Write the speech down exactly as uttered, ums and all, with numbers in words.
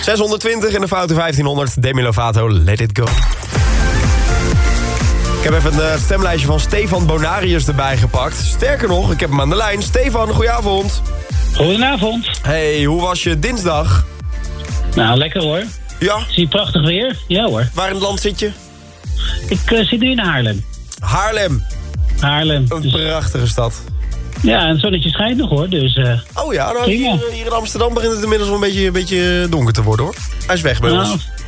zeshonderdtwintig in de foute vijftienhonderd. Demi Lovato, Let It Go. Ik heb even een uh, stemlijstje van Stefan Bonarius erbij gepakt. Sterker nog, ik heb hem aan de lijn. Stefan, goedenavond. Goedenavond. Hey, hoe was je dinsdag? Nou, lekker hoor. Ja? Zie je prachtig weer? Ja hoor. Waar in het land zit je? Ik uh, zit nu in Haarlem. Haarlem. Haarlem. Een Dus, prachtige stad. ja, en het zonnetje schijnt nog hoor, dus... Uh, Oh ja, nou, prima. hier, hier in Amsterdam begint het inmiddels wel een beetje, een beetje donker te worden hoor. Hij is weg bij nou, ons.